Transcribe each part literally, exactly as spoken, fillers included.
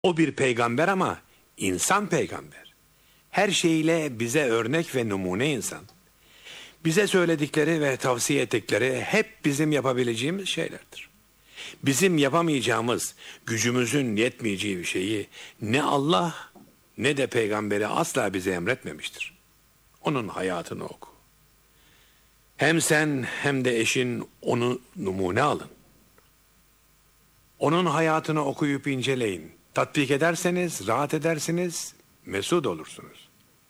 O bir peygamber ama insan peygamber. Her şeyiyle bize örnek ve numune insan. Bize söyledikleri ve tavsiye ettikleri hep bizim yapabileceğimiz şeylerdir. Bizim yapamayacağımız, gücümüzün yetmeyeceği bir şeyi ne Allah ne de peygamberi asla bize emretmemiştir. Onun hayatını oku. Hem sen hem de eşin onu numune alın. Onun hayatını okuyup inceleyin. Tatbik ederseniz rahat edersiniz, mesut olursunuz.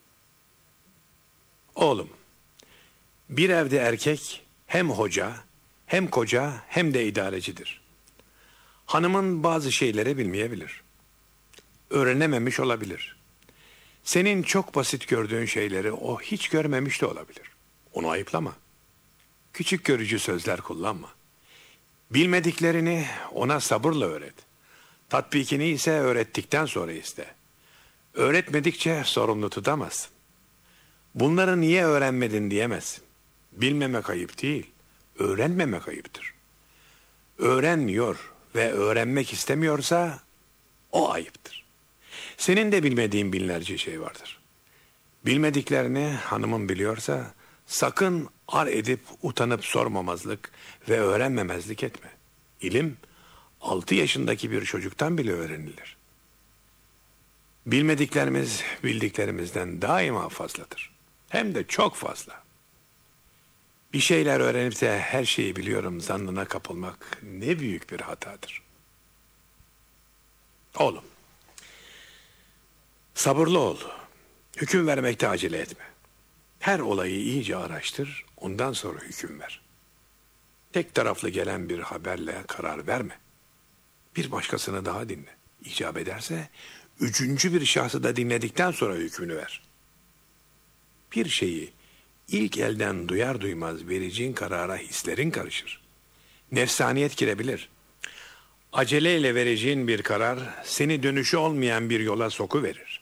Oğlum, bir evde erkek hem hoca, hem koca, hem de idarecidir. Hanımın bazı şeyleri bilmeyebilir. Öğrenememiş olabilir. Senin çok basit gördüğün şeyleri o hiç görmemiş de olabilir. Onu ayıplama. Küçük görücü sözler kullanma. Bilmediklerini ona sabırla öğret. Tatbikini ise öğrettikten sonra iste. Öğretmedikçe sorumlu tutamazsın. Bunları niye öğrenmedin diyemezsin. Bilmemek ayıp değil, öğrenmemek ayıptır. Öğrenmiyor ve öğrenmek istemiyorsa o ayıptır. Senin de bilmediğin binlerce şey vardır. Bilmediklerini hanımın biliyorsa sakın ar edip utanıp sormamazlık ve öğrenmemezlik etme. İlim altı yaşındaki bir çocuktan bile öğrenilir. Bilmediklerimiz bildiklerimizden daima fazladır. Hem de çok fazla. Bir şeyler öğrenip de her şeyi biliyorum zannına kapılmak ne büyük bir hatadır. Oğlum, sabırlı ol. Hüküm vermekte acele etme. Her olayı iyice araştır, ondan sonra hüküm ver. Tek taraflı gelen bir haberle karar verme. Bir başkasını daha dinle. İcap ederse üçüncü bir şahsı da dinledikten sonra hükmünü ver. Bir şeyi ilk elden duyar duymaz vereceğin karara hislerin karışır. Nefsaniyet girebilir. Aceleyle vereceğin bir karar seni dönüşü olmayan bir yola sokuverir.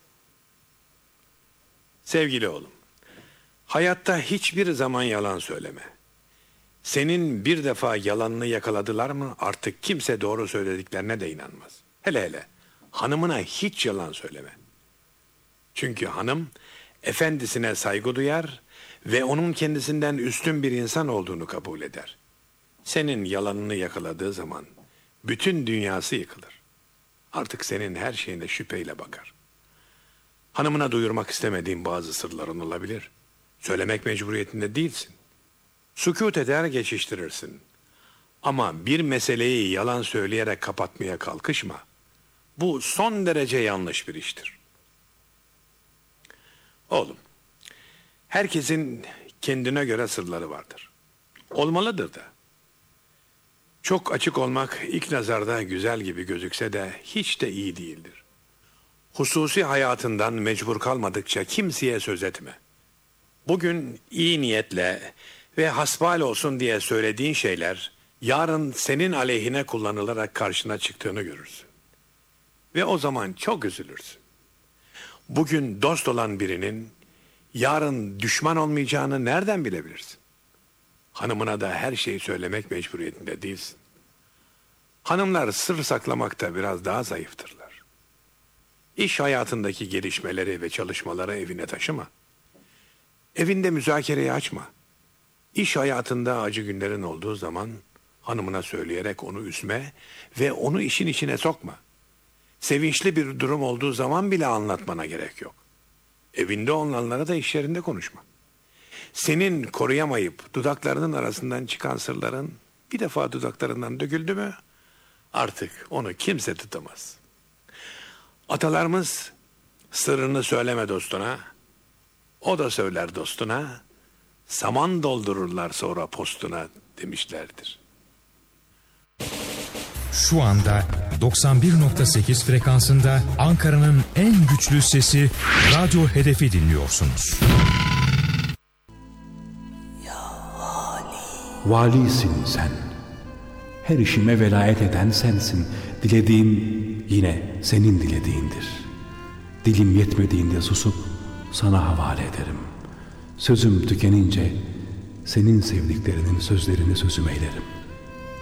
Sevgili oğlum, hayatta hiçbir zaman yalan söyleme. Senin bir defa yalanını yakaladılar mı artık kimse doğru söylediklerine de inanmaz. Hele hele hanımına hiç yalan söyleme. Çünkü hanım efendisine saygı duyar ve onun kendisinden üstün bir insan olduğunu kabul eder. Senin yalanını yakaladığı zaman bütün dünyası yıkılır. Artık senin her şeyine şüpheyle bakar. Hanımına duyurmak istemediğin bazı sırların olabilir. Söylemek mecburiyetinde değilsin. Sükût eder geçiştirirsin. Ama bir meseleyi yalan söyleyerek kapatmaya kalkışma. Bu son derece yanlış bir iştir. Oğlum, herkesin kendine göre sırları vardır. Olmalıdır da. Çok açık olmak ilk nazarda güzel gibi gözükse de hiç de iyi değildir. Hususi hayatından mecbur kalmadıkça kimseye söz etme. Bugün iyi niyetle ve hasbihal olsun diye söylediğin şeyler yarın senin aleyhine kullanılarak karşına çıktığını görürsün. Ve o zaman çok üzülürsün. Bugün dost olan birinin yarın düşman olmayacağını nereden bilebilirsin? Hanımına da her şeyi söylemek mecburiyetinde değilsin. Hanımlar sır saklamakta biraz daha zayıftırlar. İş hayatındaki gelişmeleri ve çalışmaları evine taşıma. Evinde müzakereyi açma. İş hayatında acı günlerin olduğu zaman hanımına söyleyerek onu üzme ve onu işin içine sokma. Sevinçli bir durum olduğu zaman bile anlatmana gerek yok. Evinde olanlara da iş yerinde konuşma. Senin koruyamayıp dudaklarının arasından çıkan sırların bir defa dudaklarından döküldü mü artık onu kimse tutamaz. Atalarımız sırrını söyleme dostuna, o da söyler dostuna, saman doldururlar sonra postuna demişlerdir. Şu anda doksan bir nokta sekiz frekansında Ankara'nın en güçlü sesi Radyo Hedef'i dinliyorsunuz. Valisin sen. Her işime velayet eden sensin. Dilediğim yine senin dilediğindir. Dilim yetmediğinde susup sana havale ederim. Sözüm tükenince senin sevdiklerinin sözlerini sözüm eylerim.